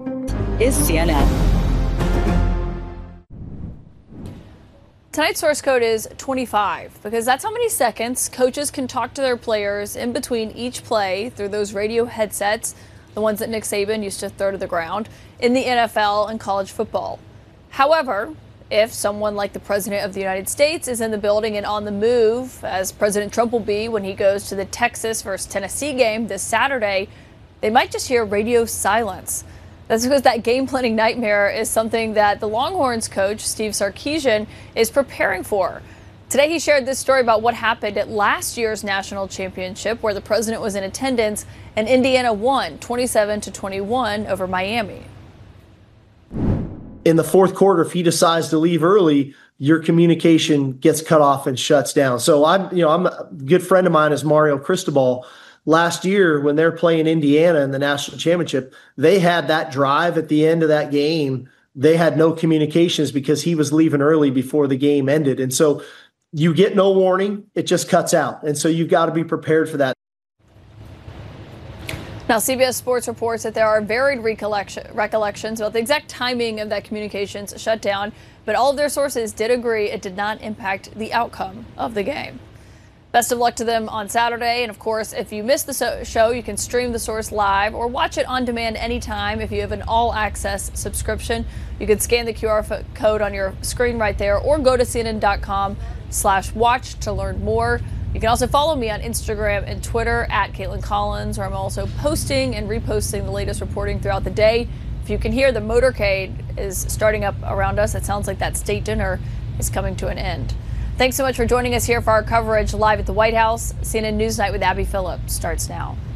is CNN. Tonight's source code is 25 because that's how many seconds coaches can talk to their players in between each play through those radio headsets, the ones that Nick Saban used to throw to the ground in the NFL and college football. However, if someone like the President of the United States is in the building and on the move, as President Trump will be when he goes to the Texas versus Tennessee game this Saturday, they might just hear radio silence. That's because that game planning nightmare is something that the Longhorns coach, Steve Sarkisian, is preparing for. Today he shared this story about what happened at last year's national championship where the president was in attendance and Indiana won 27-21 over Miami. In the fourth quarter, if he decides to leave early, your communication gets cut off and shuts down. So I'm a good friend of mine is Mario Cristobal. Last year, when they're playing Indiana in the national championship, they had that drive at the end of that game. They had no communications because he was leaving early before the game ended. And so you get no warning. It just cuts out. And so you've got to be prepared for that. Now, CBS Sports reports that there are varied recollections about the exact timing of that communications shutdown, but all of their sources did agree it did not impact the outcome of the game. Best of luck to them on Saturday. And of course, if you missed the show, you can stream The Source live or watch it on demand anytime if you have an all-access subscription. You can scan the QR code on your screen right there or go to CNN.com/watch to learn more. You can also follow me on Instagram and Twitter at Caitlin Collins, where I'm also posting and reposting the latest reporting throughout the day. If you can hear the motorcade is starting up around us, it sounds like that state dinner is coming to an end. Thanks so much for joining us here for our coverage live at the White House. CNN Newsnight with Abby Phillip starts now.